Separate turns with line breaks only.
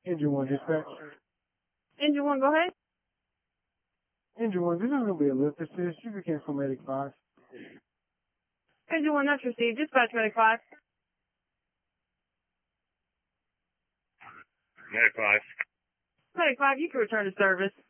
Engine 1 dispatch.
Engine 1, go ahead.
Engine 1, this is going to be a lift assist. You can cancel Medic 5.
Engine 1, that's received. Dispatch Medic 5.
Medic 5.
Medic 5, you can return to service.